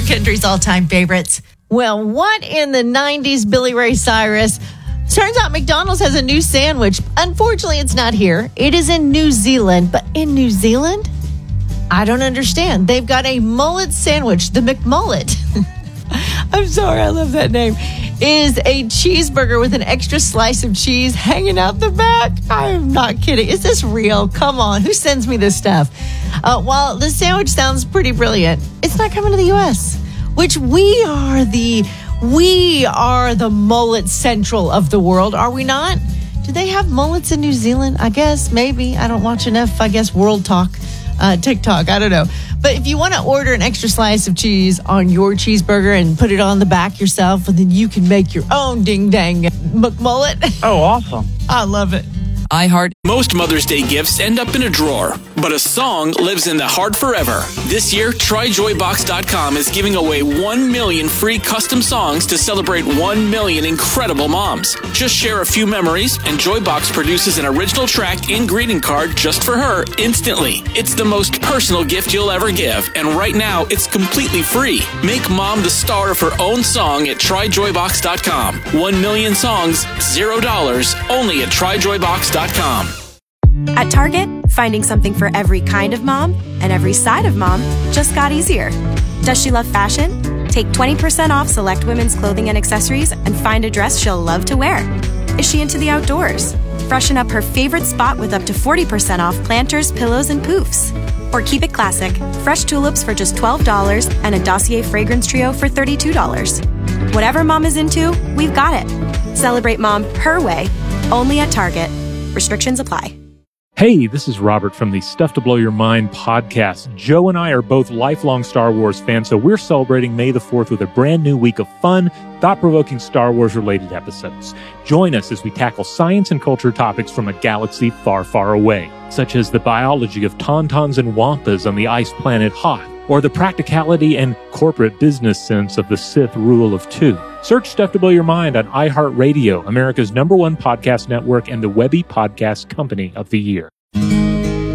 country's all-time favorites. Well, what in the 90s, Billy Ray Cyrus? Turns out McDonald's has a new sandwich. Unfortunately, it's not here. It is in New Zealand. But in New Zealand? I don't understand. They've got a mullet sandwich, the McMullet. I'm sorry, I love that name. Is a cheeseburger with an extra slice of cheese hanging out the back. I'm not kidding. Is this real? Come on. Who sends me this stuff? While the sandwich sounds pretty brilliant, it's not coming to the U.S., which we are the mullet central of the world, are we not? Do they have mullets in New Zealand? I guess, maybe. I don't watch enough, World Talk, TikTok. I don't know. But if you want to order an extra slice of cheese on your cheeseburger and put it on the back yourself, and then you can make your own ding-dang McMullet. Oh, awesome. I love it. iHeart. Most Mother's Day gifts end up in a drawer, but a song lives in the heart forever. This year, TryJoyBox.com is giving away 1 million free custom songs to celebrate 1 million incredible moms. Just share a few memories, and Joybox produces an original track and greeting card just for her instantly. It's the most personal gift you'll ever give, and right now, it's completely free. Make mom the star of her own song at TryJoyBox.com. 1 million songs, $0, only at TryJoyBox.com. At Target, finding something for every kind of mom and every side of mom just got easier. Does she love fashion? Take 20% off select women's clothing and accessories and find a dress she'll love to wear. Is she into the outdoors? Freshen up her favorite spot with up to 40% off planters, pillows, and poofs. Or keep it classic, fresh tulips for just $12 and a Dossier fragrance trio for $32. Whatever mom is into, we've got it. Celebrate mom her way, only at Target. Restrictions apply. Hey, this is Robert from the Stuff to Blow Your Mind podcast. Joe and I are both lifelong Star Wars fans, so we're celebrating May the 4th with a brand new week of fun, thought-provoking Star Wars-related episodes. Join us as we tackle science and culture topics from a galaxy far, far away, such as the biology of tauntauns and wampas on the ice planet Hoth, or the practicality and corporate business sense of the Sith rule of two. Search Stuff to Blow Your Mind on iHeartRadio, America's #1 podcast network and the Webby Podcast Company of the Year.